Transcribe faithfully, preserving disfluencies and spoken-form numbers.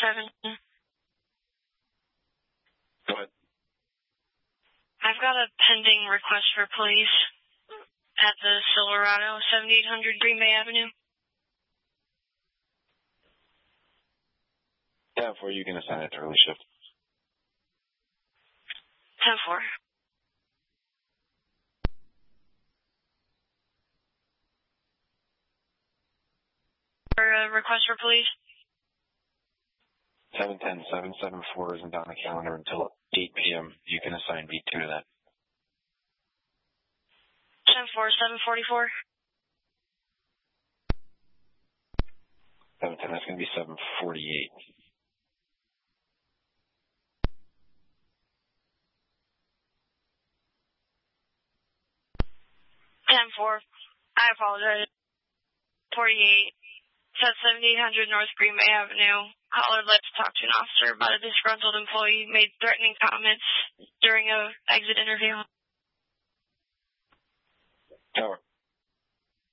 seven. Go ahead. I've got a pending request for police at the Silverado, seventy-eight hundred Green Bay Avenue. ten four, you can assign it to early shift. ten four. For a request for police? seven ten, seven seven four isn't on the calendar until eight p.m. You can assign V two to that. ten four, seven forty-four. seven ten, that's going to be seven forty-eight. ten four. I apologize. forty-eight. Said seventy-eight hundred North Green Bay Avenue. Caller would like to talk to an officer about a disgruntled employee made threatening comments during a exit interview.